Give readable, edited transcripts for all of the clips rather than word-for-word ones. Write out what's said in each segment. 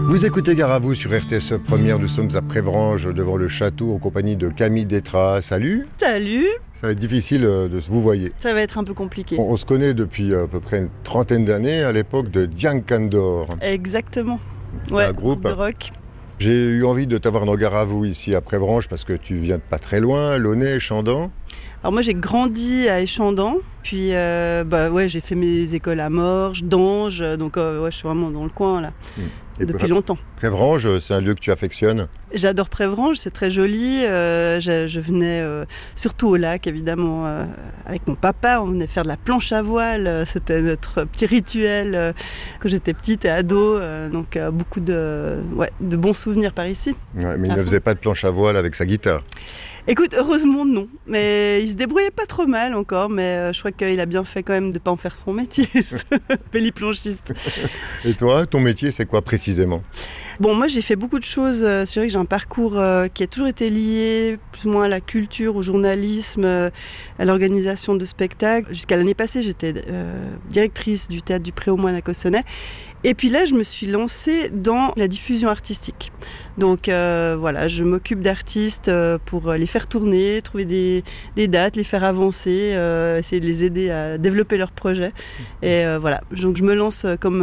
Vous écoutez Gare à vous sur RTS Première, nous sommes à Prévranges devant le château en compagnie de Camille Détras. Salut. Salut. Ça va être difficile de se vous voyer. Ça va être un peu compliqué. On se connaît depuis à peu près une trentaine d'années à l'époque de Diankandor. Exactement. Ouais, un groupe de rock. J'ai eu envie de t'avoir dans Gare à vous ici à Prévranges parce que tu viens de pas très loin, Launay, Chandan. Alors moi j'ai grandi à Échandan, puis j'ai fait mes écoles à Morges, Danges, donc je suis vraiment dans le coin là. Depuis longtemps. Prévranges, c'est un lieu que tu affectionnes? J'adore Prévranges, c'est très joli. Je venais surtout au lac, évidemment, avec mon papa. On venait faire de la planche à voile. C'était notre petit rituel quand j'étais petite et ado. Donc beaucoup de bons souvenirs par ici. Ouais, mais il ne faisait pas de planche à voile avec sa guitare? Écoute, heureusement non. Mais il se débrouillait pas trop mal encore. Mais je crois qu'il a bien fait quand même de ne pas en faire son métier, péliplanchiste. Et toi, ton métier, c'est quoi précisément? Bon, moi j'ai fait beaucoup de choses. C'est vrai que j'ai un parcours qui a toujours été lié plus ou moins à la culture, au journalisme, à l'organisation de spectacles. Jusqu'à l'année passée, j'étais directrice du théâtre du Pré-aux-Moines à Cossonay. Et puis là, je me suis lancée dans la diffusion artistique. Donc je m'occupe d'artistes pour les faire tourner, trouver des dates, les faire avancer, essayer de les aider à développer leurs projets. Et donc je me lance comme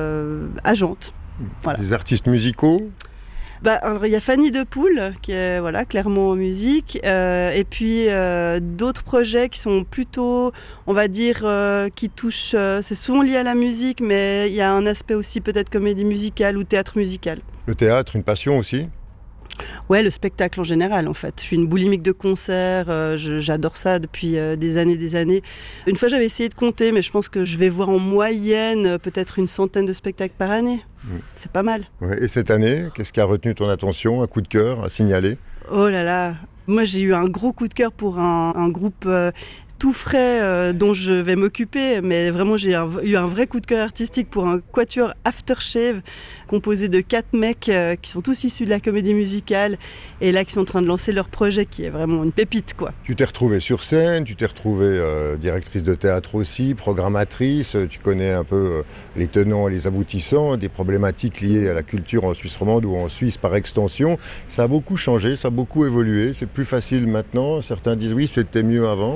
agente. Voilà. Des artistes musicaux? Alors, il y a Fanny Depoule qui est clairement en musique et puis d'autres projets qui sont plutôt, on va dire, qui touchent, c'est souvent lié à la musique, mais il y a un aspect aussi peut-être comédie musicale ou théâtre musical. Le théâtre, une passion aussi? Ouais, le spectacle en général en fait. Je suis une boulimique de concerts, j'adore ça depuis des années. Une fois j'avais essayé de compter, mais je pense que je vais voir en moyenne peut-être une centaine de spectacles par année. C'est pas mal. Ouais, et cette année, qu'est-ce qui a retenu ton attention, un coup de cœur à signaler? Oh là là, moi j'ai eu un gros coup de cœur pour un groupe tout frais dont je vais m'occuper, mais vraiment j'ai eu un vrai coup de cœur artistique pour un quatuor Aftershave composé de 4 mecs qui sont tous issus de la comédie musicale et là qui sont en train de lancer leur projet qui est vraiment une pépite quoi. Tu t'es retrouvée sur scène, tu t'es retrouvée directrice de théâtre aussi, programmatrice, tu connais un peu les tenants et les aboutissants des problématiques liées à la culture en Suisse romande ou en Suisse par extension. Ça a beaucoup changé, ça a beaucoup évolué, c'est plus facile maintenant, certains disent oui c'était mieux avant.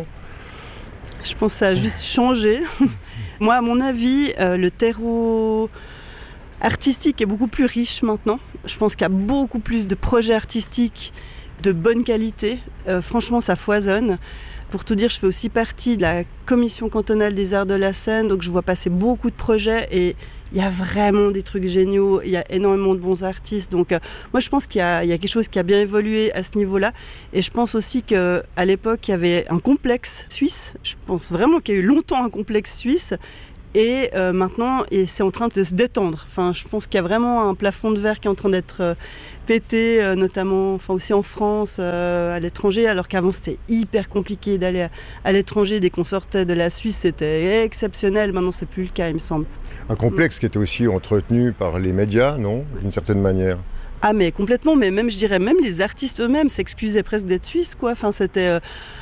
Je pense que ça a juste changé. Moi, à mon avis, le terreau artistique est beaucoup plus riche maintenant. Je pense qu'il y a beaucoup plus de projets artistiques de bonne qualité. Franchement, ça foisonne. Pour tout dire, je fais aussi partie de la commission cantonale des arts de la scène, donc je vois passer beaucoup de projets et il y a vraiment des trucs géniaux, il y a énormément de bons artistes. Donc moi je pense qu'il y a quelque chose qui a bien évolué à ce niveau-là. Et je pense aussi qu'à l'époque, il y avait un complexe suisse. Je pense vraiment qu'il y a eu longtemps un complexe suisse. Et maintenant, c'est en train de se détendre. Enfin, je pense qu'il y a vraiment un plafond de verre qui est en train d'être pété, notamment aussi en France, à l'étranger, alors qu'avant c'était hyper compliqué d'aller à l'étranger. Dès qu'on sortait de la Suisse, c'était exceptionnel. Maintenant, c'est plus le cas, il me semble. Un complexe qui était aussi entretenu par les médias, non? D'une certaine manière. Ah mais complètement, mais même je dirais même les artistes eux-mêmes s'excusaient presque d'être suisses quoi. Enfin c'était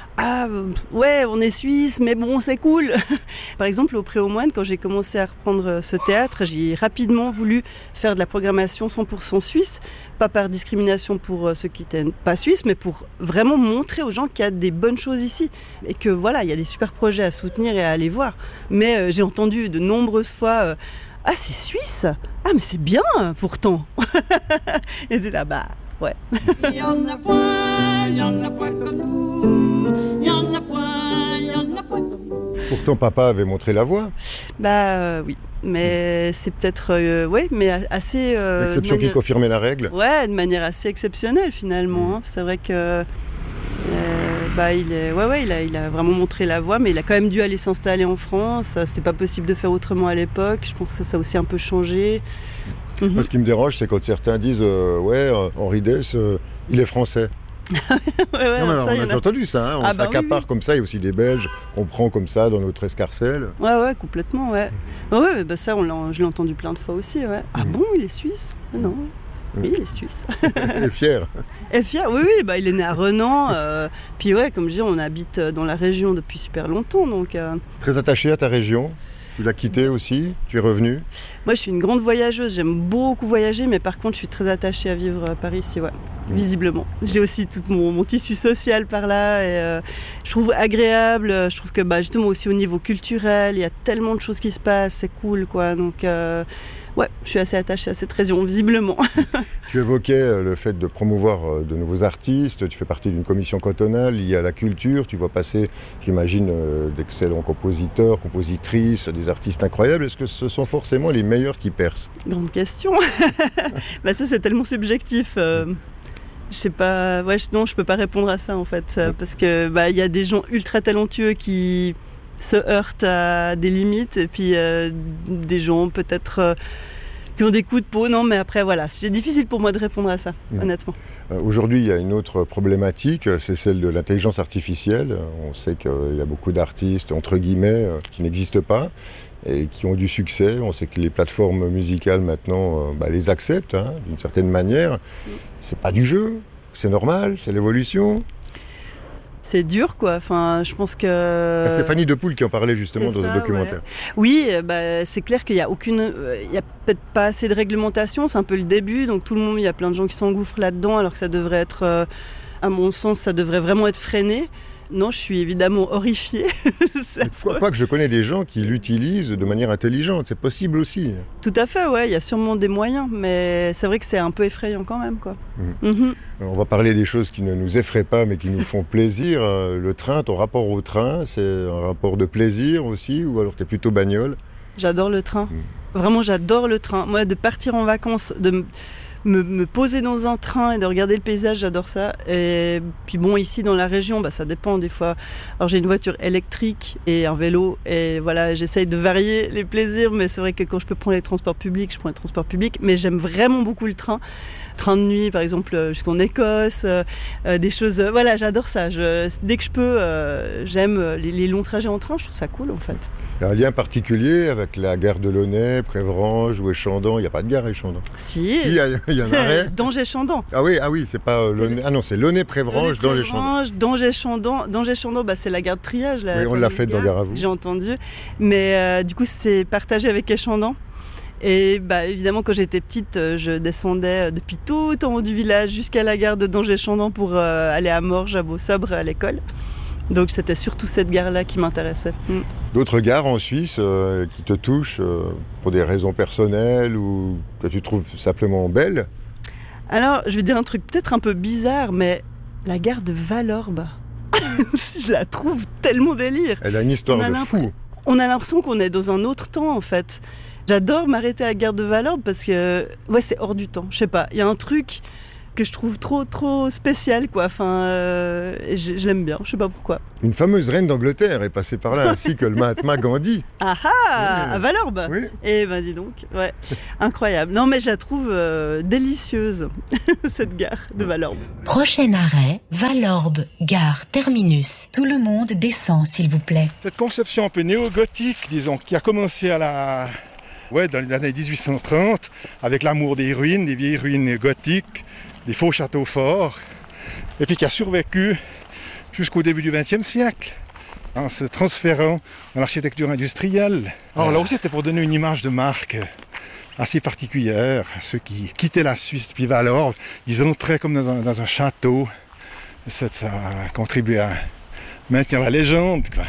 on est suisse mais bon c'est cool. Par exemple au Pré-aux-Moines quand j'ai commencé à reprendre ce théâtre, j'ai rapidement voulu faire de la programmation 100% suisse, pas par discrimination pour ceux qui n'étaient pas suisses, mais pour vraiment montrer aux gens qu'il y a des bonnes choses ici et que il y a des super projets à soutenir et à aller voir. Mais j'ai entendu de nombreuses fois ah, c'est suisse? Ah, mais c'est bien, pourtant. Et c'est là, ouais. Il y en a point comme nous. Il y en a point comme nous. Pourtant, papa avait montré la voie. Oui. Mais c'est peut-être, mais assez... L'exception qui confirmait la règle. Ouais, de manière assez exceptionnelle, finalement. Hein. C'est vrai que... il a vraiment montré la voie, mais il a quand même dû aller s'installer en France. C'était pas possible de faire autrement à l'époque. Je pense que ça a aussi un peu changé. Moi, ce qui me dérange, c'est quand certains disent Henri Dess, il est français. On a déjà entendu ça, hein, on s'accapare comme ça, il y a aussi des Belges qu'on prend comme ça dans notre escarcelle. Ouais, complètement, ouais. Ça, je l'ai entendu plein de fois aussi, ouais. Ah bon, il est suisse? Non. Oui, il est suisse. Il est fier. Il est fier, oui, il est né à Renan. Puis comme je dis, on habite dans la région depuis super longtemps. Donc, Très attaché à ta région? Tu l'as quitté aussi? Tu es revenu? Moi, je suis une grande voyageuse. J'aime beaucoup voyager, mais par contre, je suis très attachée à vivre à Paris ici, ouais. Visiblement. J'ai aussi tout mon tissu social par là et je trouve agréable. Je trouve que justement aussi au niveau culturel, il y a tellement de choses qui se passent, c'est cool, quoi. Donc ouais, je suis assez attachée à cette région, visiblement. Tu évoquais le fait de promouvoir de nouveaux artistes. Tu fais partie d'une commission cantonale liée à la culture. Tu vois passer, j'imagine, d'excellents compositeurs, compositrices, des artistes incroyables. Est-ce que ce sont forcément les meilleurs qui percent? Grande question. Ça, c'est tellement subjectif. Je sais pas, non, je peux pas répondre à ça en fait, parce que y a des gens ultra talentueux qui se heurtent à des limites et puis des gens peut-être qui ont des coups de peau. Non, mais après voilà, c'est difficile pour moi de répondre à ça, honnêtement. Aujourd'hui, il y a une autre problématique, c'est celle de l'intelligence artificielle. On sait qu'il y a beaucoup d'artistes, entre guillemets, qui n'existent pas et qui ont du succès. On sait que les plateformes musicales maintenant les acceptent d'une certaine manière. C'est pas du jeu, c'est normal, c'est l'évolution. C'est dur, quoi. Enfin, je pense que... C'est Fanny Depoule qui en parlait justement dans un documentaire. Ouais. Oui, c'est clair qu'il y a peut-être pas assez de réglementation. C'est un peu le début, donc il y a plein de gens qui s'engouffrent là-dedans, alors que ça devrait être, à mon sens, ça devrait vraiment être freiné. Non, je suis évidemment horrifiée. Quoique je connais des gens qui l'utilisent de manière intelligente, c'est possible aussi. Tout à fait, ouais, il y a sûrement des moyens, mais c'est vrai que c'est un peu effrayant quand même, quoi. On va parler des choses qui ne nous effraient pas, mais qui nous font plaisir. Le train, ton rapport au train, c'est un rapport de plaisir aussi, ou alors tu es plutôt bagnole? J'adore le train. Vraiment, j'adore le train. Moi, de partir en vacances, de me poser dans un train et de regarder le paysage, j'adore ça. Et puis bon, ici dans la région, ça dépend des fois. Alors j'ai une voiture électrique et un vélo et voilà, j'essaye de varier les plaisirs, mais c'est vrai que quand je peux prendre les transports publics, je prends les transports publics, mais j'aime vraiment beaucoup le train. Train de nuit par exemple jusqu'en Écosse, des choses, voilà, j'adore ça. Dès que je peux, j'aime les longs trajets en train, je trouve ça cool en fait. Il y a un lien particulier avec la gare de Launay, Prévrange ou Échandon. Il n'y a pas de gare à Échandon. Si, il y a un arrêt. Dangers-Chandon. Ah oui, c'est pas Launay. Ah non, c'est Launay-Prévrange, Dangers-Chandon. Dangers-Chandon, c'est la gare de triage. Là, oui, on l'a fait dans Gare à vous. J'ai entendu. Mais du coup, c'est partagé avec Échandon. Et évidemment, quand j'étais petite, je descendais depuis tout en haut du village jusqu'à la gare de Dangers-Chandon pour aller à Morges, à Beau-Sobre, à l'école. Donc c'était surtout cette gare-là qui m'intéressait. D'autres gares en Suisse qui te touchent pour des raisons personnelles ou que tu trouves simplement belles? Alors, je vais dire un truc peut-être un peu bizarre, mais la gare de Valorbe, je la trouve tellement délire. Elle a une histoire de fou. On a l'impression qu'on est dans un autre temps en fait. J'adore m'arrêter à la gare de Valorbe parce que c'est hors du temps. Je sais pas, il y a un truc que je trouve trop spécial, quoi. Enfin, je l'aime bien, je sais pas pourquoi. Une fameuse reine d'Angleterre est passée par là, ainsi que le Mahatma Gandhi. Ah ah, à Valorbe. Oui. Eh ben dis donc, ouais, incroyable. Non mais je la trouve délicieuse, cette gare de Valorbe. Prochain arrêt, Valorbe, gare terminus. Tout le monde descend, s'il vous plaît. Cette conception un peu néo-gothique, disons, qui a commencé dans les années 1830, avec l'amour des ruines, des vieilles ruines gothiques, des faux châteaux forts, et puis qui a survécu jusqu'au début du XXe siècle, en se transférant dans l'architecture industrielle. Alors là aussi, c'était pour donner une image de marque assez particulière à ceux qui quittaient la Suisse depuis Valorbe. Ils entraient comme dans un château. Ça a contribué à maintenir la légende, quoi.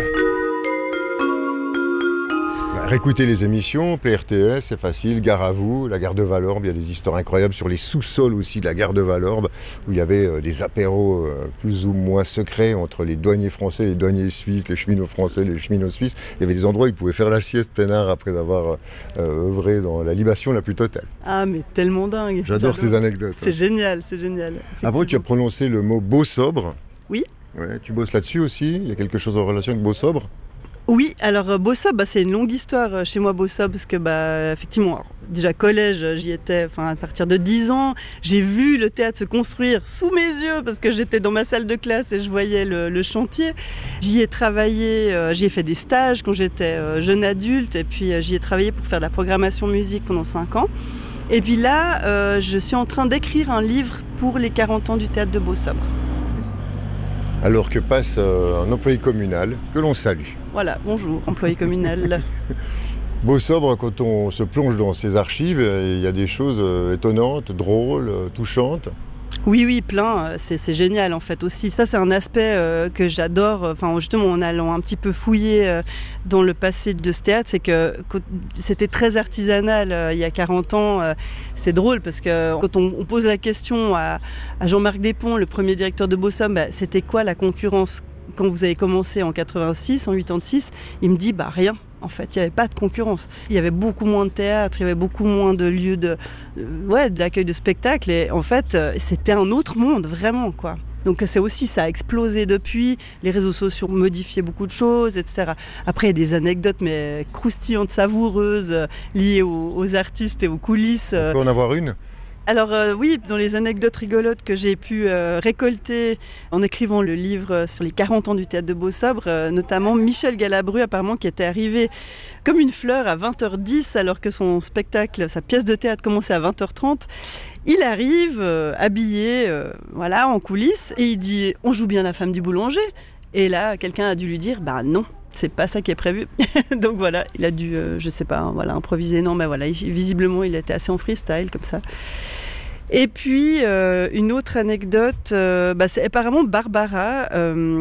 Réécoutez les émissions, PRTS, c'est facile, Gare à vous, la gare de Valorbe, il y a des histoires incroyables sur les sous-sols aussi de la gare de Valorbe, où il y avait des apéros plus ou moins secrets entre les douaniers français, les douaniers suisses, les cheminots français, les cheminots suisses. Il y avait des endroits où ils pouvaient faire la sieste peinard après avoir œuvré dans la libation la plus totale. Ah mais tellement dingue. J'adore ces anecdotes. C'est génial, c'est génial. Avant, tu as prononcé le mot Beau-Sobre. Oui. Ouais, tu bosses là-dessus aussi, il y a quelque chose en relation avec Beau-Sobre? Oui, alors Beau-Sobre, c'est une longue histoire chez moi, Beau-Sobre, parce que effectivement, alors, déjà collège, j'y étais à partir de 10 ans. J'ai vu le théâtre se construire sous mes yeux, parce que j'étais dans ma salle de classe et je voyais le chantier. J'y ai travaillé, j'y ai fait des stages quand j'étais jeune adulte, et puis j'y ai travaillé pour faire de la programmation musique pendant 5 ans. Et puis là, je suis en train d'écrire un livre pour les 40 ans du théâtre de Beau-Sobre. Alors que passe un employé communal que l'on salue. Voilà, bonjour, employé communal. Beausobre, quand on se plonge dans ses archives, il y a des choses étonnantes, drôles, touchantes. Oui, plein. C'est génial en fait aussi. Ça, c'est un aspect que j'adore. Enfin, justement, en allant un petit peu fouiller dans le passé de ce théâtre, c'est que c'était très artisanal il y a 40 ans. C'est drôle parce que quand on pose la question à Jean-Marc Despons, le premier directeur de Beausobre, c'était quoi la concurrence quand vous avez commencé en 86, en 86 ? Il me dit rien. En fait, il n'y avait pas de concurrence. Il y avait beaucoup moins de théâtre, il y avait beaucoup moins de lieux de l'accueil de spectacles. Et en fait, c'était un autre monde, vraiment, quoi. Donc c'est aussi, ça a explosé depuis. Les réseaux sociaux ont modifié beaucoup de choses, etc. Après, il y a des anecdotes, mais croustillantes, savoureuses, liées aux artistes et aux coulisses. On peut en avoir une ? Alors oui, dans les anecdotes rigolotes que j'ai pu récolter en écrivant le livre sur les 40 ans du théâtre de Beausobre, notamment Michel Galabru, apparemment, qui était arrivé comme une fleur à 20h10 alors que son spectacle, sa pièce de théâtre commençait à 20h30. Il arrive habillé en coulisses et il dit « On joue bien la femme du boulanger ?» Et là, quelqu'un a dû lui dire « non ». C'est pas ça qui est prévu. Donc voilà, il a dû, improviser. Non, mais voilà, visiblement, il était assez en freestyle comme ça. Et puis, une autre anecdote, c'est apparemment Barbara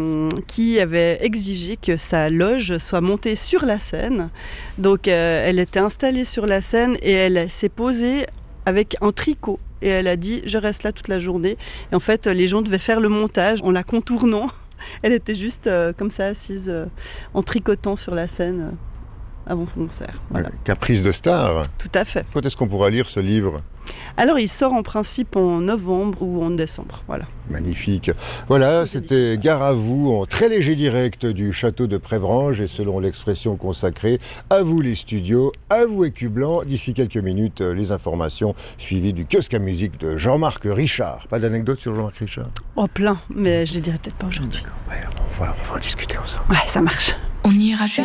qui avait exigé que sa loge soit montée sur la scène. Donc, elle était installée sur la scène et elle s'est posée avec un tricot. Et elle a dit « Je reste là toute la journée ». Et en fait, les gens devaient faire le montage en la contournant. Elle était juste comme ça, assise en tricotant sur la scène avant son concert. Voilà. Caprice de star. Tout à fait. Quand est-ce qu'on pourra lire ce livre ? Alors, il sort en principe en novembre ou en décembre. Voilà. Magnifique. Voilà, c'était Gare à vous en très léger direct du château de Prévranges et selon l'expression consacrée, à vous les studios, à vous Écublanc. D'ici quelques minutes, les informations suivies du kiosque à musique de Jean-Marc Richard. Pas d'anecdote sur Jean-Marc Richard ? Oh, plein, mais je les dirai peut-être pas aujourd'hui. Ouais, on va en discuter ensemble. Ouais, ça marche. On y ira juste